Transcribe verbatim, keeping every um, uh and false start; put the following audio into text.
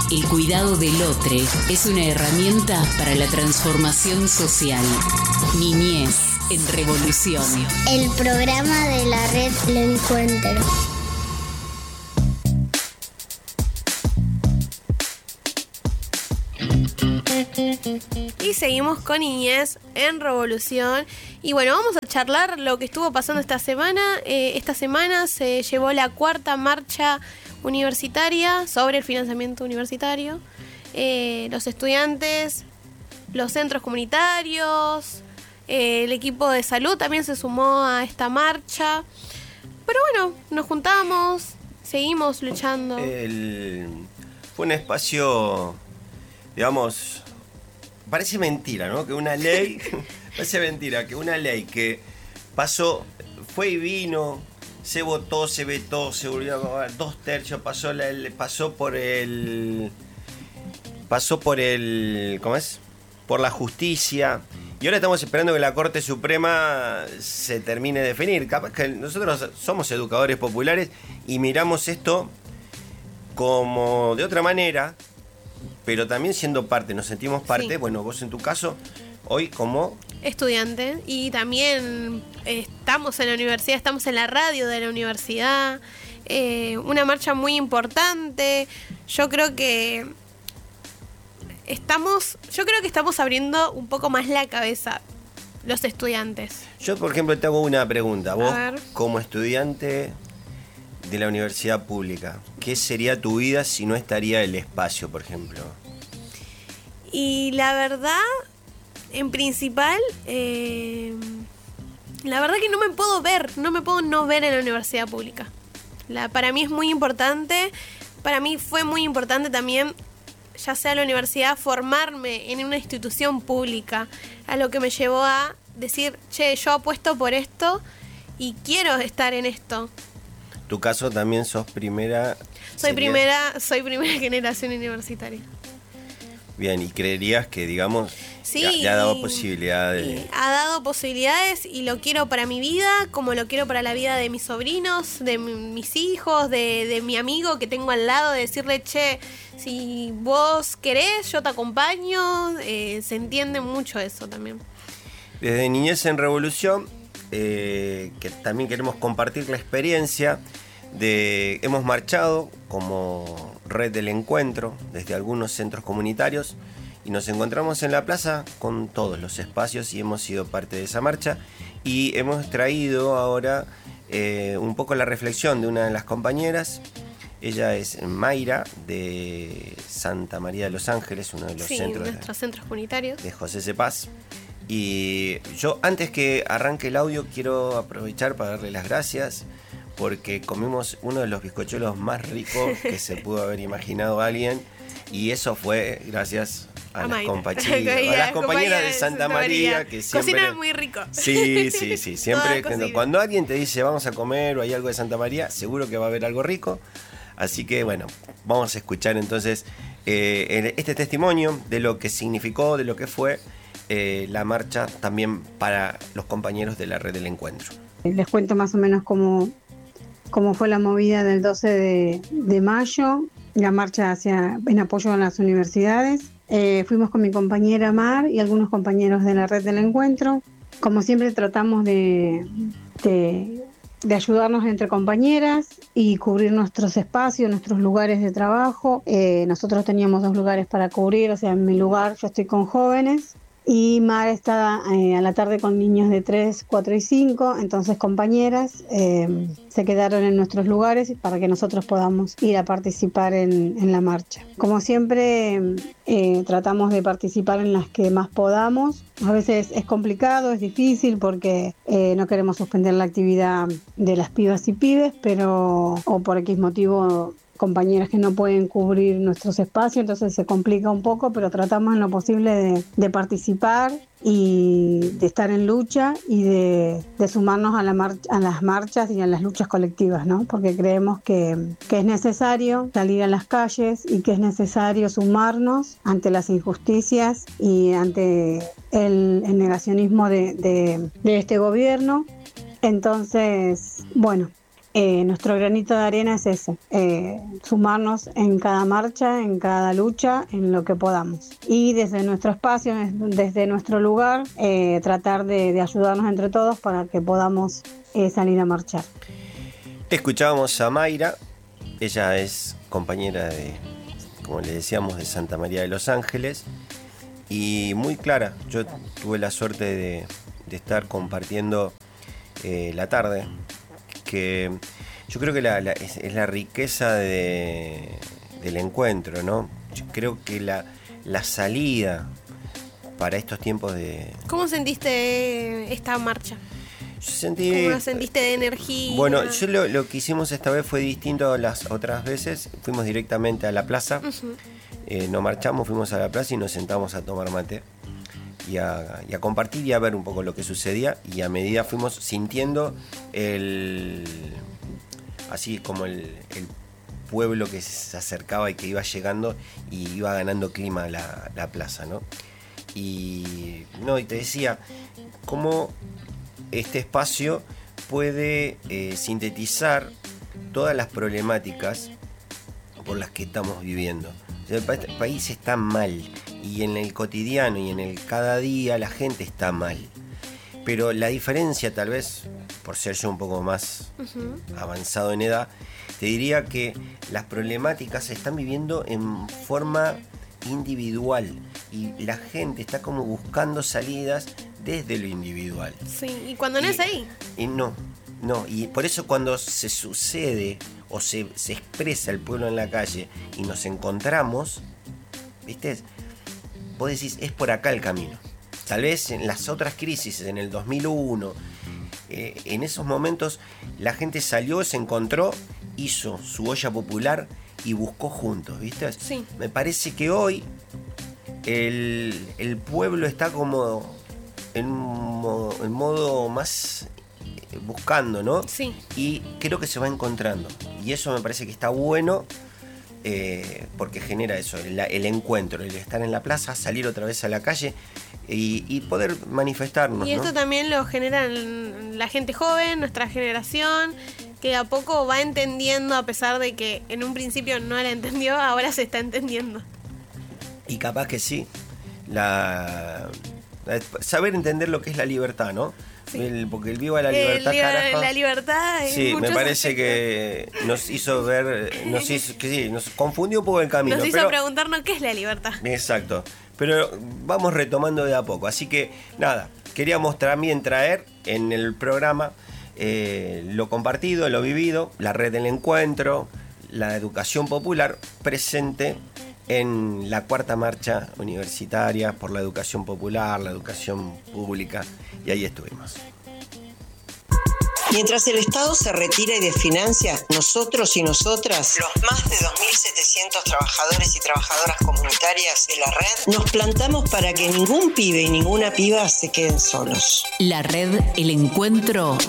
El cuidado del otro es una herramienta para la transformación social. Niñez en Revolución. El programa de la red Lo Encuentro. Y seguimos con Niñez en Revolución. Y bueno, vamos a charlar lo que estuvo pasando esta semana. Eh, esta semana se llevó la cuarta marcha universitaria sobre el financiamiento universitario. Eh, los estudiantes, los centros comunitarios, eh, el equipo de salud también se sumó a esta marcha. Pero bueno, nos juntamos, seguimos luchando. El, fue un espacio, digamos, parece mentira, ¿no? Que una ley, parece mentira, que una ley que pasó, fue y vino, se votó, se vetó, se volvió a dos tercios, pasó, la, pasó por el, pasó por el, ¿cómo es? Por la justicia. Y ahora estamos esperando que la Corte Suprema se termine de definir. Capaz que nosotros somos educadores populares y miramos esto como de otra manera, pero también siendo parte, nos sentimos parte. Sí. Bueno, vos en tu caso, hoy como estudiante, y también estamos en la universidad, estamos en la radio de la universidad. Eh, una marcha muy importante. Yo creo que estamos, yo creo que estamos abriendo un poco más la cabeza los estudiantes. Yo, por ejemplo, te hago una pregunta. Vos, como estudiante de la universidad pública, ¿qué sería tu vida si no estaría el espacio, por ejemplo? Y la verdad, en principal, eh, la verdad que no me puedo ver, no me puedo no ver en la universidad pública. La, para mí es muy importante, para mí fue muy importante también, ya sea la universidad, formarme en una institución pública, a lo que me llevó a decir, che, yo apuesto por esto y quiero estar en esto. Tu caso también sos primera... Soy sería... primera, soy primera generación universitaria. Bien, ¿y creerías que, digamos, sí, le, le ha dado posibilidades? Ha dado posibilidades y lo quiero para mi vida, como lo quiero para la vida de mis sobrinos, de mi, mis hijos, de, de mi amigo que tengo al lado, de decirle, che, si vos querés, yo te acompaño. Eh, se entiende mucho eso también. Desde Niñez en Revolución, eh, que también queremos compartir la experiencia de... Hemos marchado como Red del Encuentro desde algunos centros comunitarios y nos encontramos en la plaza con todos los espacios y hemos sido parte de esa marcha y hemos traído ahora eh, un poco la reflexión de una de las compañeras. Ella es Mayra de Santa María de los Ángeles, uno de los sí, centros, nuestros centros comunitarios de José Cepaz. Y yo, antes que arranque el audio, quiero aprovechar para darle las gracias porque comimos uno de los bizcochuelos más ricos que se pudo haber imaginado alguien, y eso fue gracias a, a las, compañeras, a las compañeras de Santa María, María que siempre cocinan muy rico. Sí, sí, sí, siempre cuando, cuando alguien te dice vamos a comer o hay algo de Santa María, seguro que va a haber algo rico. Así que bueno, vamos a escuchar entonces eh, este testimonio de lo que significó, de lo que fue eh, la marcha también para los compañeros de la Red del Encuentro. Les cuento más o menos cómo cómo fue la movida del doce de mayo, la marcha hacia, en apoyo a las universidades. Eh, fuimos con mi compañera Mar y algunos compañeros de la Red del Encuentro. Como siempre tratamos de, de, de ayudarnos entre compañeras y cubrir nuestros espacios, nuestros lugares de trabajo. Eh, nosotros teníamos dos lugares para cubrir, o sea, en mi lugar yo estoy con jóvenes, y Mar está eh, a la tarde con niños de tres, cuatro y cinco, entonces compañeras eh, se quedaron en nuestros lugares para que nosotros podamos ir a participar en, en la marcha. Como siempre, eh, tratamos de participar en las que más podamos. A veces es complicado, es difícil porque eh, no queremos suspender la actividad de las pibas y pibes, pero o por X motivo compañeras que no pueden cubrir nuestros espacios, entonces se complica un poco, pero tratamos en lo posible de, de participar y de estar en lucha y de, de sumarnos a, la mar, a las marchas y a las luchas colectivas, ¿no? Porque creemos que, que es necesario salir a las calles y que es necesario sumarnos ante las injusticias y ante el, el negacionismo de, de, de este gobierno. Entonces, bueno, eh, nuestro granito de arena es ese, eh, sumarnos en cada marcha, en cada lucha, en lo que podamos. Y desde nuestro espacio, desde nuestro lugar, eh, tratar de, de ayudarnos entre todos para que podamos eh, salir a marchar. Escuchábamos a Mayra, ella es compañera de, como le decíamos, de Santa María de los Ángeles, y muy clara. Yo tuve la suerte de, de estar compartiendo eh, la tarde, que yo creo que la, la, es, es la riqueza de, del encuentro, ¿no? Yo creo que la, la salida para estos tiempos de... ¿Cómo sentiste esta marcha? Yo sentí... ¿Cómo lo sentiste de energía? Bueno, yo lo, lo que hicimos esta vez fue distinto a las otras veces. Fuimos directamente a la plaza, uh-huh. eh, no marchamos, fuimos a la plaza y nos sentamos a tomar mate y a, y a compartir y a ver un poco lo que sucedía, y a medida fuimos sintiendo el... así como el, el pueblo que se acercaba y que iba llegando y iba ganando clima la, la plaza, ¿no? Y, no, y te decía, cómo este espacio puede eh, sintetizar todas las problemáticas por las que estamos viviendo. O sea, el país está mal, y en el cotidiano y en el cada día la gente está mal. Pero la diferencia, tal vez, por ser yo un poco más uh-huh. avanzado en edad, te diría que las problemáticas se están viviendo en forma individual, y la gente está como buscando salidas desde lo individual. Sí, y cuando no y, es ahí. Y no, no, y por eso cuando se sucede o se, se expresa el pueblo en la calle y nos encontramos, ¿viste? Vos decís, es por acá el camino. Tal vez en las otras crisis, en el dos mil uno, eh, en esos momentos la gente salió, se encontró, hizo su olla popular y buscó juntos, ¿viste? Sí. Me parece que hoy el, el pueblo está como en, modo, en modo más buscando, ¿no? Sí. Y creo que se va encontrando. Y eso me parece que está bueno, eh, porque genera eso, el, el encuentro, el estar en la plaza, salir otra vez a la calle y, y poder manifestarnos. Y esto, ¿no?, también lo genera la gente joven, nuestra generación, que a poco va entendiendo, a pesar de que en un principio no la entendió, ahora se está entendiendo. Y capaz que sí, la, la saber entender lo que es la libertad, ¿no? Sí. El, porque el viva la libertad, el, carajo. La libertad. Sí, me parece aspectos. que nos hizo ver, nos hizo, que sí, nos confundió un poco el camino. Nos hizo pero, preguntarnos qué es la libertad. Exacto. Pero vamos retomando de a poco. Así que nada, queríamos también traer en el programa eh, lo compartido, lo vivido, la red del encuentro, la educación popular presente en la cuarta marcha universitaria por la educación popular, la educación pública, y ahí estuvimos. Mientras el Estado se retira y desfinancia, nosotros y nosotras, los más de dos mil setecientos trabajadores y trabajadoras comunitarias de la red, nos plantamos para que ningún pibe y ninguna piba se queden solos. La red El Encuentro